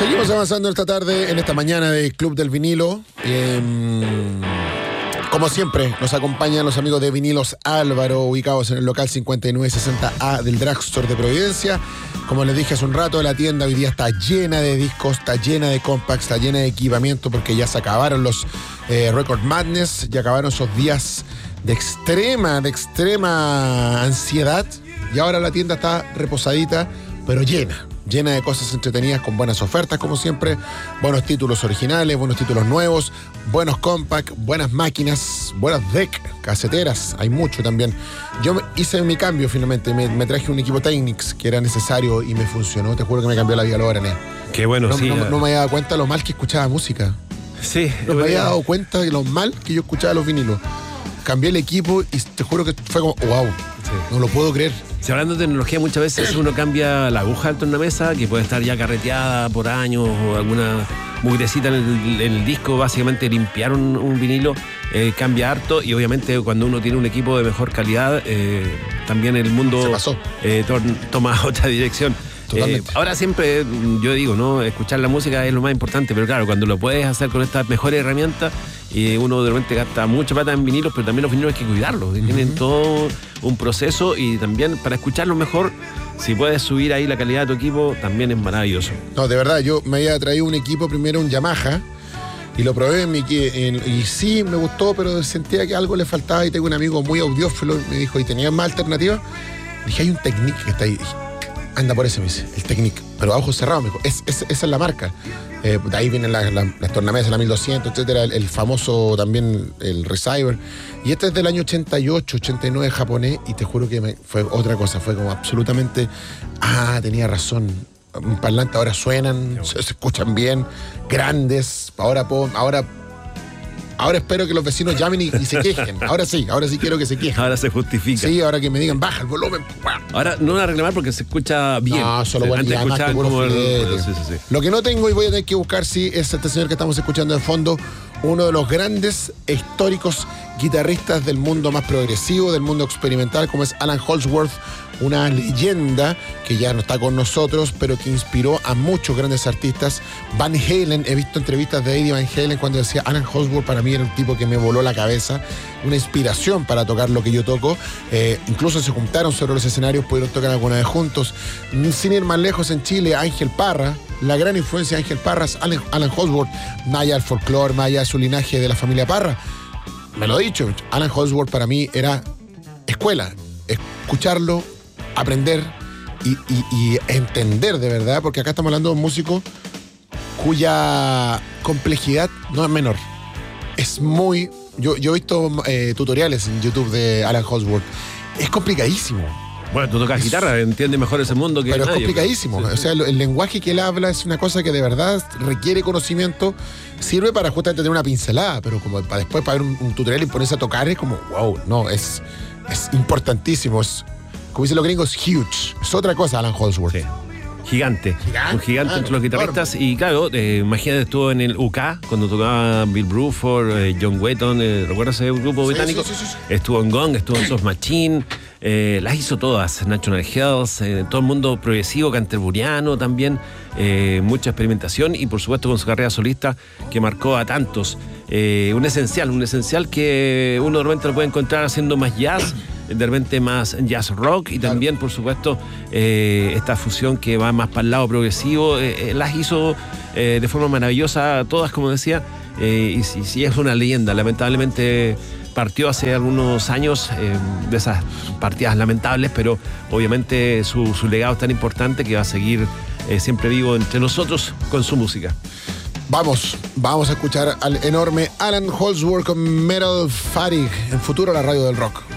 Seguimos avanzando esta tarde, en esta mañana de Club del Vinilo. Como siempre, nos acompañan los amigos de Vinilos Álvaro, ubicados en el local 5960A del Drugstore de Providencia. Como les dije hace un rato, la tienda hoy día está llena de discos, está llena de compacts, está llena de equipamiento, porque ya se acabaron los Record Madness, ya acabaron esos días de extrema ansiedad, y ahora la tienda está reposadita, pero llena de cosas entretenidas, con buenas ofertas como siempre, buenos títulos originales, buenos títulos nuevos, buenos compact, buenas máquinas, buenas deck, caseteras, hay mucho también. Yo hice mi cambio finalmente, me traje un equipo Technics que era necesario y me funcionó, te juro que me cambió la vida lo grané. Qué bueno, no, sí. No me había dado cuenta lo mal que escuchaba música. Sí. No me había dado cuenta de lo mal que yo escuchaba los vinilos. Cambié el equipo y te juro que fue como, wow, sí. No lo puedo creer. Si hablando de tecnología, muchas veces uno cambia la aguja de una mesa que puede estar ya carreteada por años, o alguna mugrecita en el disco, básicamente limpiar un vinilo, cambia harto, y obviamente cuando uno tiene un equipo de mejor calidad, también el mundo toma otra dirección. Ahora siempre yo digo, ¿no? Escuchar la música es lo más importante, pero claro, cuando lo puedes hacer con estas mejores herramientas, uno de repente gasta mucha plata en vinilos, pero también los vinilos hay que cuidarlos, tienen todo un proceso, y también para escucharlo mejor, si puedes subir ahí la calidad de tu equipo, también es maravilloso. No, de verdad, yo me había traído un equipo, primero un Yamaha, y lo probé y sí, me gustó, pero sentía que algo le faltaba, y tengo un amigo muy audiófilo, me dijo, ¿y tenía más alternativas? Dije, hay un Technic que está ahí. Anda por ese, me dice, el Technic, pero a ojos cerrados, me dijo, esa es la marca. De ahí vienen las tornamesas, la 1200, etcétera, el famoso también, el Receiver. Y este es del año 88, 89 japonés, y te juro que fue otra cosa, fue como absolutamente, tenía razón. Un parlante, ahora suenan, se escuchan bien, grandes, Ahora espero que los vecinos llamen y se quejen. Ahora sí quiero que se quejen. Ahora se justifica. Sí, ahora que me digan, baja el volumen. Ahora no van a reclamar porque se escucha bien. No, solo bueno, antes escuchaban como sí. Lo que no tengo y voy a tener que buscar, sí, es este señor que estamos escuchando de fondo, uno de los grandes históricos guitarristas del mundo más progresivo, del mundo experimental, como es Alan Holdsworth, una leyenda que ya no está con nosotros, pero que inspiró a muchos grandes artistas. Van Halen, he visto entrevistas de Eddie Van Halen cuando decía, Alan Holdsworth para mí era un tipo que me voló la cabeza, una inspiración para tocar lo que yo toco. Incluso se juntaron sobre los escenarios, pudieron tocar alguna vez juntos. Sin ir más lejos, en Chile, Ángel Parra, la gran influencia de Ángel Parra es Alan Holdsworth, más allá del folclore, más allá de su linaje de la familia Parra. Me lo he dicho, Alan Holdsworth para mí era escuela, escucharlo, aprender y entender de verdad, porque acá estamos hablando de un músico cuya complejidad no es menor. Es muy... Yo he visto tutoriales en YouTube de Alan Holdsworth. Es complicadísimo. Bueno, tú tocas guitarra, entiendes mejor ese mundo que pero nadie. Es complicadísimo. Sí. O sea, el lenguaje que él habla es una cosa que de verdad requiere conocimiento. Sirve para justamente tener una pincelada, pero como para después para ver un tutorial y ponerse a tocar es como, wow, no, es importantísimo. Es, como dicen los gringos, huge. Es otra cosa, Alan Holdsworth. Sí. Gigante. Un gigante entre los guitarristas. Y claro, imagínate, estuvo en el UK cuando tocaba Bill Bruford, John Wetton, ¿recuerdas ese grupo británico? Sí. Estuvo en Gong, estuvo en Soft Machine, las hizo todas, National Health, todo el mundo progresivo, canterburiano también, mucha experimentación, y por supuesto con su carrera solista que marcó a tantos. Un esencial que uno de repente lo puede encontrar haciendo más jazz, de repente más jazz rock, y también por supuesto esta fusión que va más para el lado progresivo, las hizo de forma maravillosa todas, como decía, y sí es una leyenda. Lamentablemente partió hace algunos años, de esas partidas lamentables, pero obviamente su legado es tan importante que va a seguir siempre vivo entre nosotros con su música. Vamos a escuchar al enorme Alan Holdsworth con Metal Fatigue, en futuro la radio del rock.